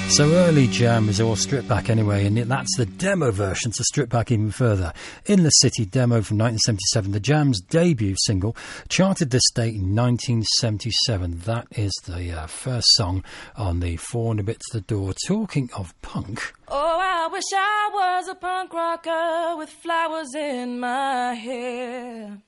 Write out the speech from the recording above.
So early Jam was all stripped back anyway, and that's the demo version to strip back even further. In the City demo from 1977, the Jam's debut single, charted this date in 1977. That is the first song on the Four and a Bit to the Door. Talking of punk... Oh, I wish I was a punk rocker with flowers in my hair.